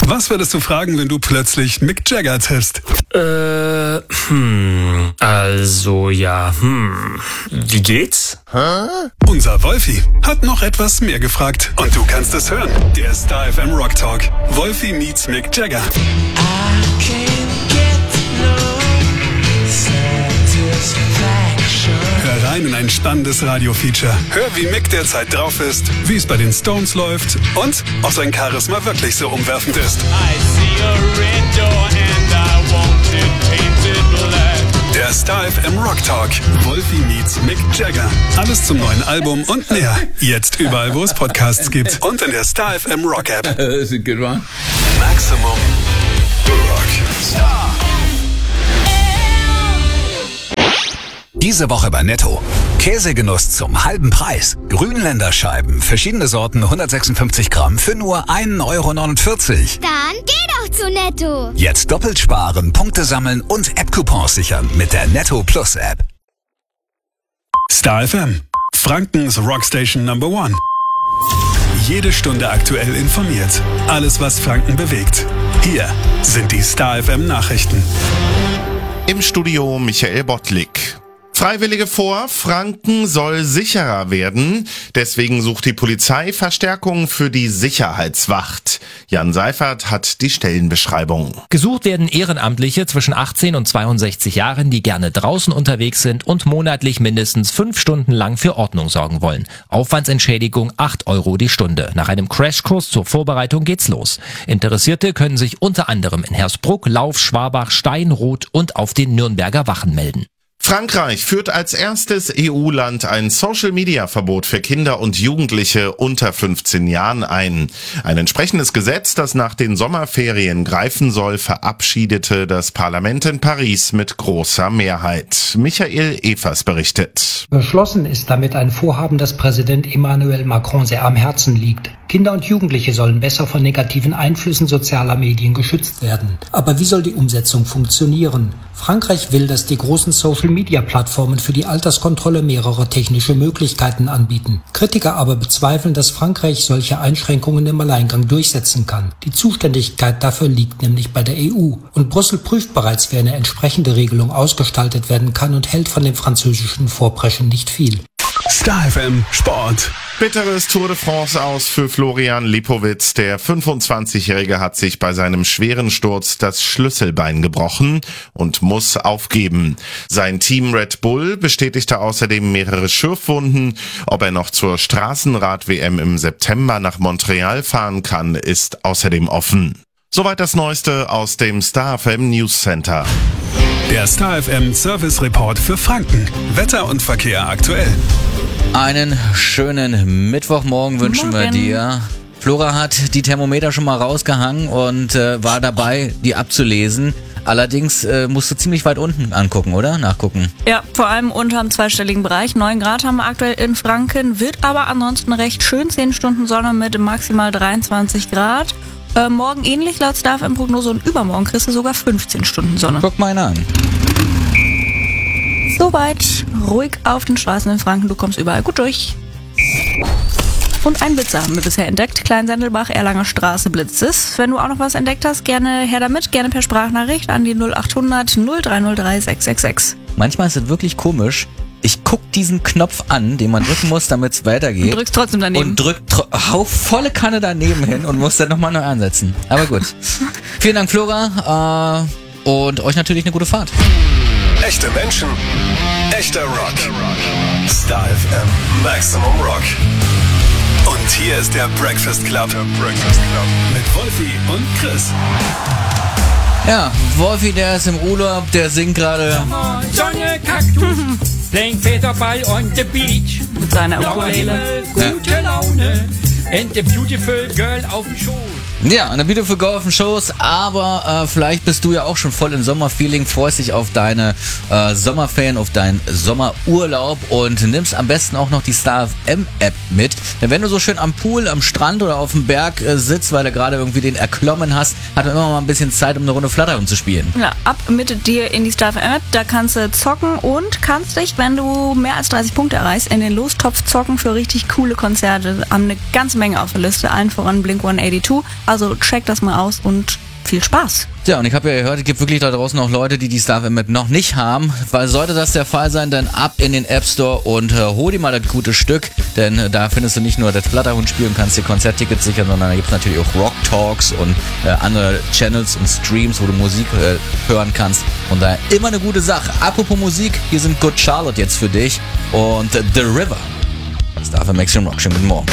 Was würdest du fragen, wenn du plötzlich Mick Jagger triffst? Wie geht's? Unser Wolfi hat noch etwas mehr gefragt. Und du kannst es hören. Der Star FM Rock Talk. Wolfi meets Mick Jagger. Hör rein in ein spannendes Radio-Feature. Hör, wie Mick derzeit drauf ist, wie es bei den Stones läuft und ob sein Charisma wirklich so umwerfend ist. Der Star FM Rock Talk. Wolfi meets Mick Jagger. Alles zum neuen Album und mehr. Jetzt überall, wo es Podcasts gibt. Und in der Star FM Rock App. That's a good one. Maximum Rock. Star. Diese Woche bei Netto. Käsegenuss zum halben Preis. Grünländerscheiben, verschiedene Sorten, 156 Gramm für nur 1,49 Euro. Dann geh doch zu Netto. Jetzt doppelt sparen, Punkte sammeln und App-Coupons sichern mit der Netto Plus App. Star FM. Frankens Rockstation Number 1. Jede Stunde aktuell informiert. Alles, was Franken bewegt. Hier sind die Star FM Nachrichten. Im Studio Michael Bottlik. Freiwillige vor, Franken soll sicherer werden. Deswegen sucht die Polizei Verstärkung für die Sicherheitswacht. Jan Seifert hat die Stellenbeschreibung. Gesucht werden Ehrenamtliche zwischen 18 und 62 Jahren, die gerne draußen unterwegs sind und monatlich mindestens 5 Stunden lang für Ordnung sorgen wollen. Aufwandsentschädigung 8 Euro die Stunde. Nach einem Crashkurs zur Vorbereitung geht's los. Interessierte können sich unter anderem in Hersbruck, Lauf, Schwabach, Steinroth und auf den Nürnberger Wachen melden. Frankreich führt als erstes EU-Land ein Social-Media-Verbot für Kinder und Jugendliche unter 15 Jahren ein. Ein entsprechendes Gesetz, das nach den Sommerferien greifen soll, verabschiedete das Parlament in Paris mit großer Mehrheit. Michael Evers berichtet. Beschlossen ist damit ein Vorhaben, das Präsident Emmanuel Macron sehr am Herzen liegt. Kinder und Jugendliche sollen besser von negativen Einflüssen sozialer Medien geschützt werden. Aber wie soll die Umsetzung funktionieren? Frankreich will, dass die großen Social-Media-Plattformen für die Alterskontrolle mehrere technische Möglichkeiten anbieten. Kritiker aber bezweifeln, dass Frankreich solche Einschränkungen im Alleingang durchsetzen kann. Die Zuständigkeit dafür liegt nämlich bei der EU. Und Brüssel prüft bereits, wie eine entsprechende Regelung ausgestaltet werden kann und hält von dem französischen Vorpreschen nicht viel. Star FM Sport. Bitteres Tour de France aus für Florian Lipowitz. Der 25-Jährige hat sich bei seinem schweren Sturz das Schlüsselbein gebrochen und muss aufgeben. Sein Team Red Bull bestätigte außerdem mehrere Schürfwunden. Ob er noch zur Straßenrad-WM im September nach Montreal fahren kann, ist außerdem offen. Soweit das Neueste aus dem Star FM News Center. Der Star FM Service Report für Franken. Wetter und Verkehr aktuell. Einen schönen Mittwochmorgen wünschen wir dir. Flora hat die Thermometer schon mal rausgehangen und war dabei, die abzulesen. Allerdings musst du ziemlich weit unten angucken, oder? Nachgucken. Ja, vor allem unterm zweistelligen Bereich. 9 Grad haben wir aktuell in Franken, wird aber ansonsten recht schön. 10 Stunden Sonne mit maximal 23 Grad. Morgen ähnlich laut Star FM Prognose und übermorgen kriegst du sogar 15 Stunden Sonne. Guck mal einen an. Soweit ruhig auf den Straßen in Franken, du kommst überall gut durch. Und ein Blitzer haben wir bisher entdeckt. Kleinsendelbach, Erlanger Straße blitzt es. Wenn du auch noch was entdeckt hast, gerne her damit, gerne per Sprachnachricht an die 0800 0303 666. Manchmal ist es wirklich komisch. Ich guck diesen Knopf an, den man drücken muss, damit es weitergeht. Und drückst trotzdem daneben. Und hau volle Kanne daneben hin und muss dann nochmal neu ansetzen. Aber gut. Vielen Dank, Flora. Und euch natürlich eine gute Fahrt. Echte Menschen, echter Rock. Star FM Maximum Rock. Und hier ist der Breakfast Club. Mit Wolfi und Chris. Ja, Wolfi, der ist im Urlaub, der singt gerade. Sonne, Kaktus, playing Peter by on the beach. Mit seiner Ukulele. Gute Laune. And a beautiful girl auf dem Schoß. Ja, eine Beautiful Girl auf dem Schoß, aber vielleicht bist du ja auch schon voll im Sommerfeeling, freust dich auf deine Sommerferien, auf deinen Sommerurlaub und nimmst am besten auch noch die Star FM App mit. Denn wenn du so schön am Pool, am Strand oder auf dem Berg sitzt, weil du gerade irgendwie den erklommen hast, hat man immer mal ein bisschen Zeit, um eine Runde Flutter zu spielen. Ja, ab mit dir in die Star FM App, da kannst du zocken und kannst dich, wenn du mehr als 30 Punkte erreichst, in den Lostopf zocken für richtig coole Konzerte. Haben eine ganze Menge auf der Liste, allen voran Blink-182. Also check das mal aus und viel Spaß. Ja, und ich habe ja gehört, es gibt wirklich da draußen auch Leute, die Star FM App noch nicht haben, weil sollte das der Fall sein, dann ab in den App Store und hol dir mal das gute Stück, denn da findest du nicht nur das Flatterhund-Spiel und kannst dir Konzerttickets sichern, sondern da gibt es natürlich auch Rock Talks und andere Channels und Streams, wo du Musik hören kannst, und daher immer eine gute Sache. Apropos Musik, hier sind Good Charlotte jetzt für dich und The River. Star FM Action Rock, schönen guten Morgen.